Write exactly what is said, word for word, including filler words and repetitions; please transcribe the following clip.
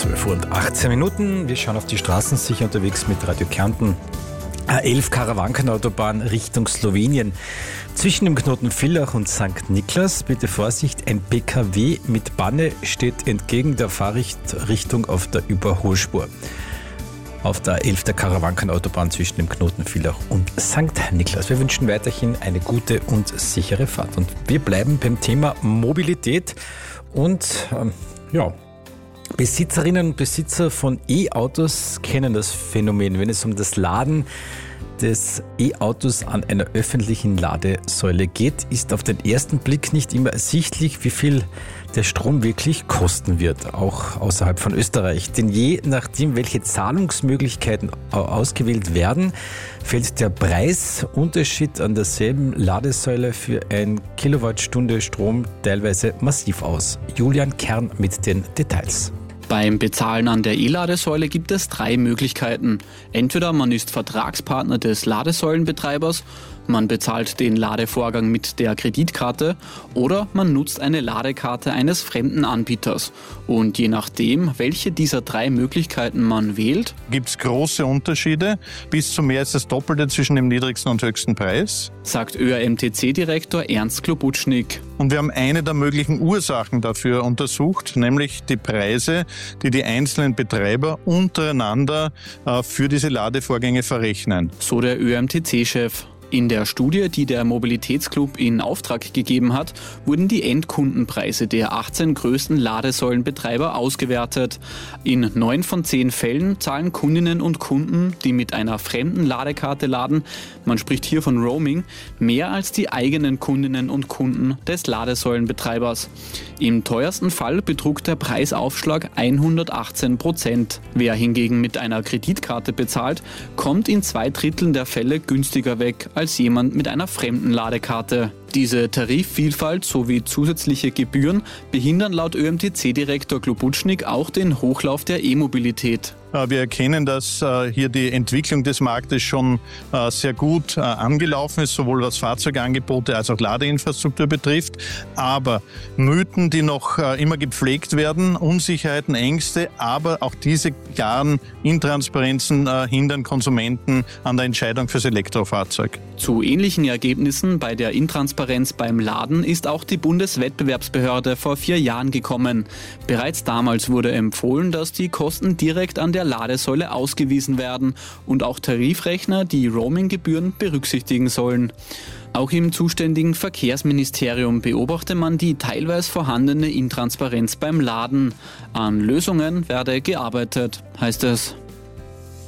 zwölf Uhr und achtzehn Minuten. Wir schauen auf die Straßen, sicher unterwegs mit Radio Kärnten. A elf Karawankenautobahn Richtung Slowenien. Zwischen dem Knoten Villach und Sankt Niklas, bitte Vorsicht, ein P K W mit Banne steht entgegen der Fahrrichtung auf der Überholspur. Auf der A elf der Karawankenautobahn zwischen dem Knoten Villach und Sankt Niklas. Wir wünschen weiterhin eine gute und sichere Fahrt. Und wir bleiben beim Thema Mobilität und ähm, ja, Besitzerinnen und Besitzer von E-Autos kennen das Phänomen, wenn es um das Laden des E-Autos an einer öffentlichen Ladesäule geht, ist auf den ersten Blick nicht immer ersichtlich, wie viel der Strom wirklich kosten wird, auch außerhalb von Österreich. Denn je nachdem, welche Zahlungsmöglichkeiten ausgewählt werden, fällt der Preisunterschied an derselben Ladesäule für ein Kilowattstunde Strom teilweise massiv aus. Julian Kern mit den Details. Beim Bezahlen an der E-Ladesäule gibt es drei Möglichkeiten. Entweder man ist Vertragspartner des Ladesäulenbetreibers, man bezahlt den Ladevorgang mit der Kreditkarte oder man nutzt eine Ladekarte eines fremden Anbieters. Und je nachdem, welche dieser drei Möglichkeiten man wählt, gibt es große Unterschiede, bis zu mehr als das Doppelte zwischen dem niedrigsten und höchsten Preis, sagt Ö A M T C-Direktor Ernst Klobutschnig. Und wir haben eine der möglichen Ursachen dafür untersucht, nämlich die Preise, die die einzelnen Betreiber untereinander äh, für diese Ladevorgänge verrechnen. So der Ö A M T C-Chef. In der Studie, die der Mobilitätsclub in Auftrag gegeben hat, wurden die Endkundenpreise der achtzehn größten Ladesäulenbetreiber ausgewertet. In neun von zehn Fällen zahlen Kundinnen und Kunden, die mit einer fremden Ladekarte laden, man spricht hier von Roaming, mehr als die eigenen Kundinnen und Kunden des Ladesäulenbetreibers. Im teuersten Fall betrug der Preisaufschlag hundertachtzehn Prozent. Wer hingegen mit einer Kreditkarte bezahlt, kommt in zwei Dritteln der Fälle günstiger weg als jemand mit einer fremden Ladekarte. Diese Tarifvielfalt sowie zusätzliche Gebühren behindern laut Ö A M T C-Direktor Klobutschnig auch den Hochlauf der E-Mobilität. Wir erkennen, dass hier die Entwicklung des Marktes schon sehr gut angelaufen ist, sowohl was Fahrzeugangebote als auch Ladeinfrastruktur betrifft. Aber Mythen, die noch immer gepflegt werden, Unsicherheiten, Ängste, aber auch diese klaren Intransparenzen hindern Konsumenten an der Entscheidung fürs Elektrofahrzeug. Zu ähnlichen Ergebnissen bei der Intransparenz beim Laden ist auch die Bundeswettbewerbsbehörde vor vier Jahren gekommen. Bereits damals wurde empfohlen, dass die Kosten direkt an der Ladesäule ausgewiesen werden und auch Tarifrechner die Roaminggebühren berücksichtigen sollen. Auch im zuständigen Verkehrsministerium beobachte man die teilweise vorhandene Intransparenz beim Laden. An Lösungen werde gearbeitet, heißt es.